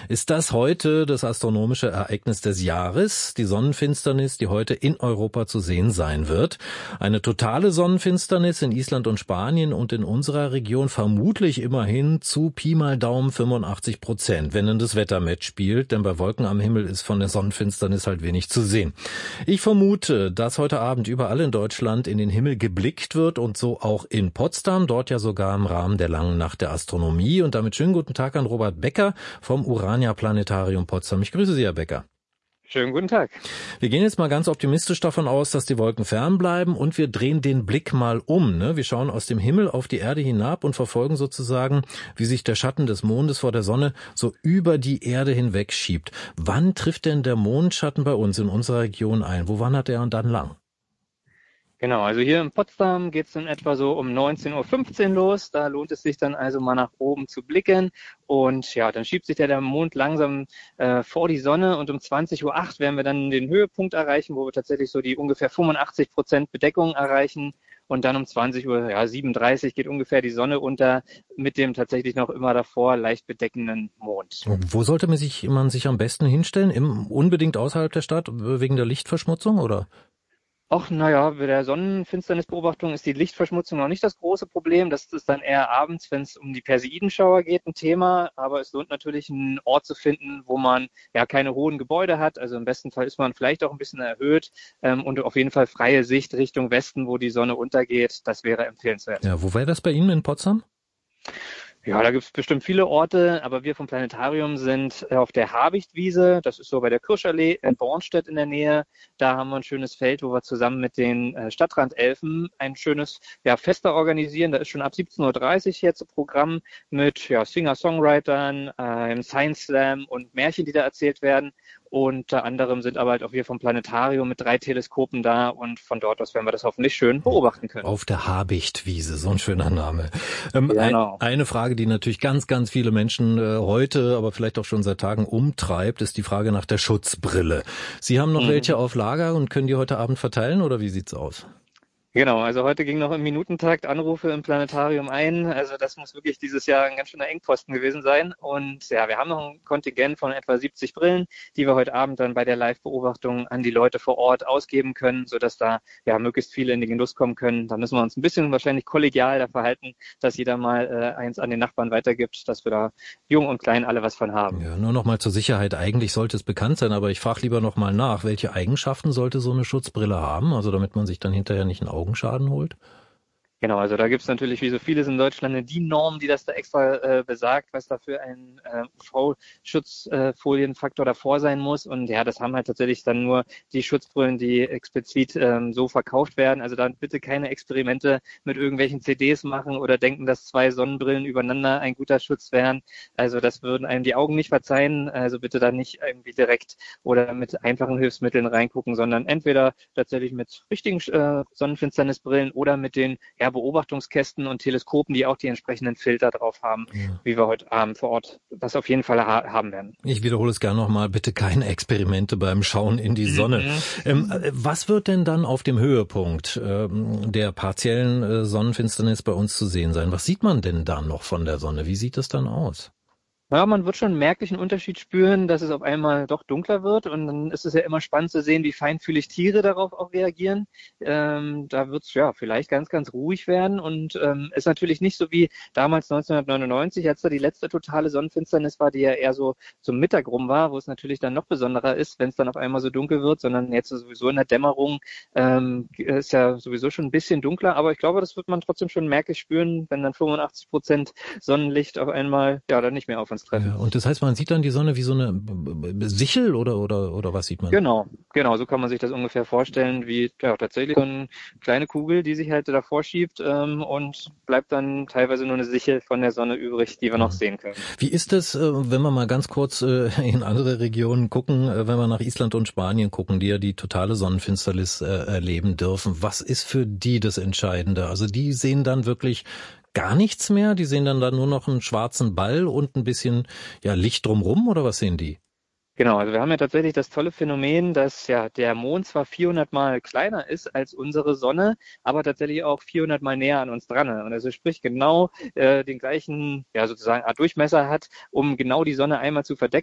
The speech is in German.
Ist das heute das astronomische Ereignis des Jahres, die Sonnenfinsternis, die heute in Europa zu sehen sein wird? Eine totale Sonnenfinsternis in Island und Spanien und in unserer Region vermutlich immerhin zu Pi mal Daumen 85%, wenn dann das Wetter mitspielt, denn bei Wolken am Himmel ist von der Sonnenfinsternis halt wenig zu sehen. Ich vermute, dass heute Abend überall in Deutschland in den Himmel geblickt wird und so auch in Potsdam, dort ja sogar im Rahmen der langen Nacht der Astronomie. Und damit schönen guten Tag an Robert Becker vom Urania Planetarium Potsdam. Ich grüße Sie, Herr Becker. Schönen guten Tag. Wir gehen jetzt mal ganz optimistisch davon aus, dass die Wolken fern bleiben und wir drehen den Blick mal um. Wir schauen aus dem Himmel auf die Erde hinab und verfolgen sozusagen, wie sich der Schatten des Mondes vor der Sonne so über die Erde hinweg schiebt. Wann trifft denn der Mondschatten bei uns in unserer Region ein? Wo wandert er dann lang? Genau, also hier in Potsdam geht es in etwa so um 19:15 Uhr los. Da lohnt es sich dann also mal nach oben zu blicken. Und ja, dann schiebt sich der Mond langsam vor die Sonne und um 20:08 Uhr werden wir dann den Höhepunkt erreichen, wo wir tatsächlich so die ungefähr 85% Bedeckung erreichen. Und dann um 20:37 Uhr geht ungefähr die Sonne unter mit dem tatsächlich noch immer davor leicht bedeckenden Mond. Wo sollte man sich am besten hinstellen? Unbedingt außerhalb der Stadt, wegen der Lichtverschmutzung, oder? Ach, naja, bei der Sonnenfinsternisbeobachtung ist die Lichtverschmutzung noch nicht das große Problem. Das ist dann eher abends, wenn es um die Perseidenschauer geht, ein Thema. Aber es lohnt natürlich, einen Ort zu finden, wo man ja keine hohen Gebäude hat. Also im besten Fall ist man vielleicht auch ein bisschen erhöht und auf jeden Fall freie Sicht Richtung Westen, wo die Sonne untergeht. Das wäre empfehlenswert. Ja, wo wäre das bei Ihnen in Potsdam? Ja, da gibt es bestimmt viele Orte, aber wir vom Planetarium sind auf der Habichtwiese. Das ist so bei der Kirschallee in Bornstedt in der Nähe. Da haben wir ein schönes Feld, wo wir zusammen mit den Stadtrandelfen ein schönes Fest da organisieren. Da ist schon ab 17:30 Uhr jetzt Programm mit Singer-Songwritern, Science Slam und Märchen, die da erzählt werden. Unter anderem sind aber halt auch wir vom Planetarium mit 3 Teleskopen da und von dort aus werden wir das hoffentlich schön beobachten können. Auf der Habichtwiese, so ein schöner Name. Genau. Eine Frage, die natürlich ganz, ganz viele Menschen heute, aber vielleicht auch schon seit Tagen umtreibt, ist die Frage nach der Schutzbrille. Sie haben noch welche auf Lager und können die heute Abend verteilen oder wie sieht's aus? Genau, also heute ging noch im Minutentakt Anrufe im Planetarium ein. Also das muss wirklich dieses Jahr ein ganz schöner Engposten gewesen sein. Und ja, wir haben noch ein Kontingent von etwa 70 Brillen, die wir heute Abend dann bei der Live-Beobachtung an die Leute vor Ort ausgeben können, sodass da möglichst viele in den Genuss kommen können. Da müssen wir uns ein bisschen wahrscheinlich kollegial da verhalten, dass jeder mal eins an den Nachbarn weitergibt, dass wir da jung und klein alle was von haben. Ja, nur noch mal zur Sicherheit. Eigentlich sollte es bekannt sein, aber ich frage lieber noch mal nach. Welche Eigenschaften sollte so eine Schutzbrille haben? Also damit man sich dann hinterher nicht ein Augenschaden holt? Genau, also da gibt's natürlich wie so vieles in Deutschland eine DIN-Norm, die das da extra besagt, was da für ein UV-Schutzfolienfaktor davor sein muss. Und ja, das haben halt tatsächlich dann nur die Schutzbrillen, die explizit so verkauft werden. Also da bitte keine Experimente mit irgendwelchen CDs machen oder denken, dass 2 Sonnenbrillen übereinander ein guter Schutz wären. Also das würden einem die Augen nicht verzeihen. Also bitte da nicht irgendwie direkt oder mit einfachen Hilfsmitteln reingucken, sondern entweder tatsächlich mit richtigen Sonnenfinsternisbrillen oder mit den Beobachtungskästen und Teleskopen, die auch die entsprechenden Filter drauf haben, wie wir heute Abend vor Ort das auf jeden Fall haben werden. Ich wiederhole es gerne nochmal, bitte keine Experimente beim Schauen in die Sonne. Was wird denn dann auf dem Höhepunkt der partiellen Sonnenfinsternis bei uns zu sehen sein? Was sieht man denn da noch von der Sonne? Wie sieht es dann aus? Ja, man wird schon einen merklichen Unterschied spüren, dass es auf einmal doch dunkler wird und dann ist es ja immer spannend zu sehen, wie feinfühlig Tiere darauf auch reagieren. Da wird es vielleicht ganz, ganz ruhig werden und ist natürlich nicht so wie damals 1999, als da die letzte totale Sonnenfinsternis war, die ja eher so zum Mittag rum war, wo es natürlich dann noch besonderer ist, wenn es dann auf einmal so dunkel wird, sondern jetzt sowieso in der Dämmerung ist ja sowieso schon ein bisschen dunkler, aber ich glaube, das wird man trotzdem schon merklich spüren, wenn dann 85% Sonnenlicht auf einmal dann nicht mehr auf uns treffen. Ja, und das heißt, man sieht dann die Sonne wie so eine Sichel oder was sieht man? Genau, so kann man sich das ungefähr vorstellen, wie tatsächlich so eine kleine Kugel, die sich halt davor schiebt und bleibt dann teilweise nur eine Sichel von der Sonne übrig, die wir noch sehen können. Wie ist es, wenn wir mal ganz kurz in andere Regionen gucken, wenn wir nach Island und Spanien gucken, die ja die totale Sonnenfinsternis erleben dürfen? Was ist für die das Entscheidende? Also die sehen dann wirklich gar nichts mehr? Die sehen dann nur noch einen schwarzen Ball und ein bisschen Licht drumrum oder was sehen die? Genau, also wir haben ja tatsächlich das tolle Phänomen, dass der Mond zwar 400 Mal kleiner ist als unsere Sonne, aber tatsächlich auch 400 Mal näher an uns dran. Und also sprich genau den gleichen sozusagen Art Durchmesser hat, um genau die Sonne einmal zu verdecken.